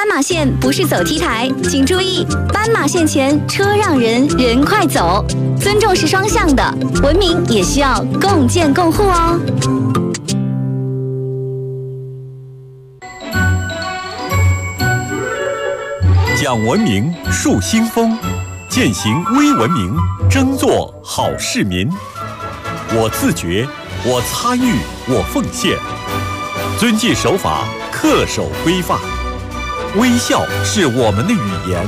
斑马线不是走 T 台，请注意，斑马线前车让人，人快走。尊重是双向的，文明也需要共建共护哦。 讲文明树新风，践行微文明，争做好市民。我自觉，我参与，我奉献，遵纪守法，恪守规范。微笑是我们的语言。